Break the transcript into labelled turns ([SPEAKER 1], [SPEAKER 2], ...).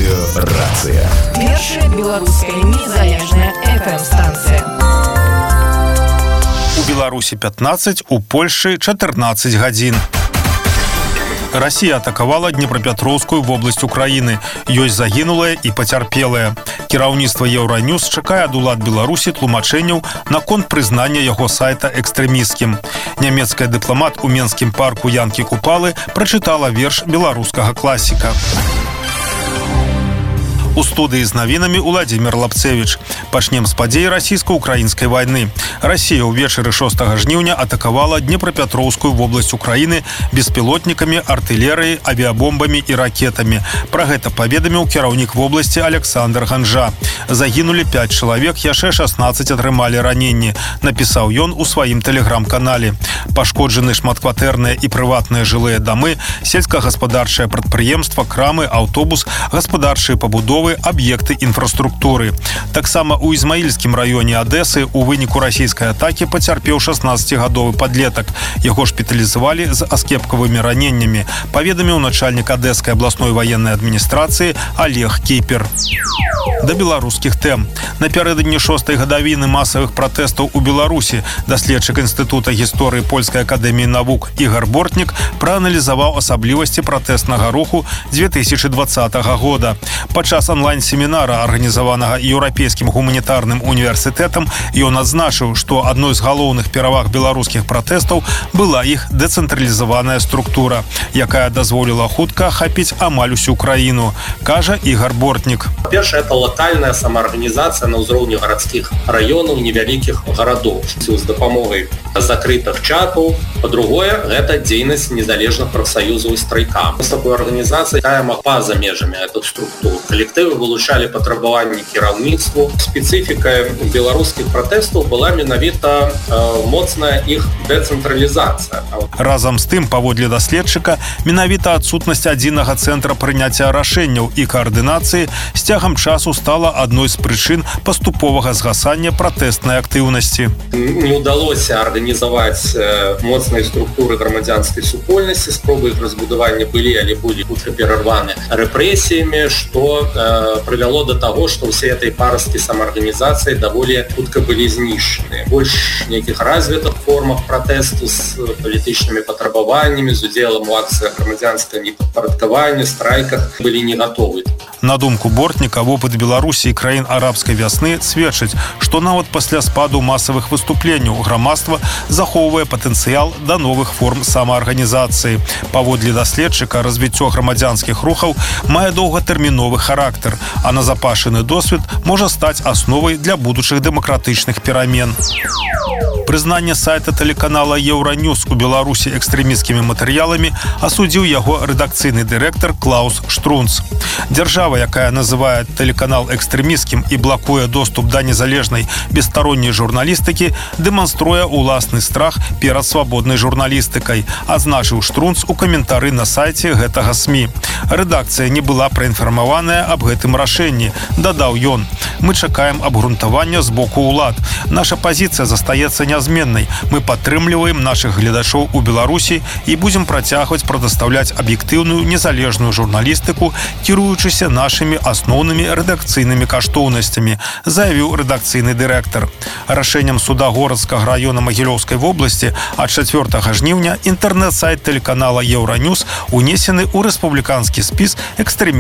[SPEAKER 1] Рацыя.
[SPEAKER 2] Першая беларуская незалежная FM-станція.
[SPEAKER 3] У Беларусі 15, у Польшчы 14 гадзін. Россия атакавала Днепропетровскую вобласць Украины. Ёсць загінулыя і пацярпелыя. Кіраўніцтва Еўраньюз чакае ад улад Беларусі тлумачэнняў наконт прызнання яго сайта экстрэмісцкім. Нямецкая дыпламат у менскім парку Янкі Купалы прачытала верш беларускага класіка. У студыі з навінамі Уладзімір Лапцевіч. Пачнем з падзей расійска-украінскай вайны. Расія ўвечары 6 жніўня атакавала Днепропетровскую вобласць Украіны беспілотнікамі, артылерыяй, авіабомбамі і ракетамі. Пра гэта паведаміў кіраўнік вобласці Александр Ганжа. Загінулі 5 чалавек, яшчэ 16 атрымалі раненні, напісаў ён у сваім тэлеграм-канале. Пашкоджаны шматкватэрныя і прыватныя жылыя дамы, сельскагаспадарчае прадпрыемства, крамы, аўтобус, гаспадарчыя пабудовы, аб'екты інфраструктуры. Таксама у Ізмаільскім раёне Адэсы у выніку расійскай атакі пацярпеў 16-гадовы падлетак. Яго шпіталізавалі з аскепкавымі раненнямі, паведаміў начальнік Адэскай абласной ваеннай адміністрацыі Олег Кіпер. Да беларускіх тэм. Напярэдадні 6-й гадавіны масавых пратэстаў у Беларусі даследчык Інстытута гісторыі Польскай акадэміі навук Ігар Бортнік прааналізаваў асаблівасці пратэстнага руху 2020 года. Падчас онлайн-семінара, арганізаванага Еўрапейскім гуманітарным універсітэтам, ён адзначыў, што адной з галоўных пераваг беларускіх пратэстаў была іх дэцэнтралізаваная структура, якая дазволіла хутка ахапіць амаль усю краіну, кажа Ігар Бортнік.
[SPEAKER 4] Па-першае, это локальная самаарганізацыя на ўзроўні гарадскіх раёнаў, невялікіх гарадоў з дапамогай закрытых чатаў. Па-другое, гэта дзейнасць незалежных прафсаюзаў і страйкам. З такой арганізацыяй па-за межамі гэтых структур. Калектывы вылучалі патрабаванні кіраўніцтву. Спецыфікай беларускіх пратэстаў была менавіта моцная іх дэцэнтралізацыя.
[SPEAKER 3] Разам з тым, паводле даследчыка, менавіта адсутнасць адзінага цэнтра прыняцця рашэнняў і каардынацыі з цягам часу стала адной з прычын паступовага згасання пратэстнай актыўнасці.
[SPEAKER 4] Не ўдалося арганізаваць моцныя структуры грамадзянскай супольнасці, спробы іх разбудавання былі, але былі хутка перарваны рэпрэсіямі, што прывяло да таго, што ўсе этой парасткі самаарганізацыі даволі хутка былі знішчаны. Больш нейкіх развітых формах пратэсту з палітычнымі патрабаваннямі, з удзелам у акцыях грамадзянскага непадпарадкавання, страйках былі не гатовы.
[SPEAKER 3] На думку Бортніка, вопыт Беларусі і краін арабскай вясны сведчыць, што нават пасля спаду масавых выступленняў грамадства захоўвае патэнцыял да новых форм самаарганізацыі. Паводле даследчыка, развіццё грамадзянскіх рухаў мае доўгатэрміновы характар, а назапашаны досвед можа стаць асновай для будучых дэмакратычных перамен. Прызнанне сайта тэлеканала Еўраньюз у Беларусі экстрэмісцкімі матэрыяламі асудзіў яго рэдакцыйны дырэктар Клаус Штрунц. Дзяржава, якая называе тэлеканал экстрэмісцкім і блакуе доступ да незалежнай бесстаронняй журналістыкі, дэманструе ўласны страх перад свабоднай журналістыкай, адзначыў Штрунц у каментары на сайце гэтага СМІ. Рэдакцыя не была праінфармаваная аб гэтым рашэнні, дадаў ён. Мы чакаем абгрунтавання з боку ўлад. Наша пазіцыя застаецца нязменнай. Мы падтрымліваем нашых гледачоў у Беларусі і будзем працягваць прадастаўляць аб'ектыўную незалежную журналістыку, кіруючыся нашымі асноўнымі рэдакцыйнымі каштоўнасцямі, заявіў рэдакцыйны дырэктар. Рашэннем суда горадскага раёна Магілёўскай вобласці ад 4 жніўня інтэрнэт-сайт тэлеканала Еўраньюз унесены ў рэспубліканскі спіс экстрэмістаў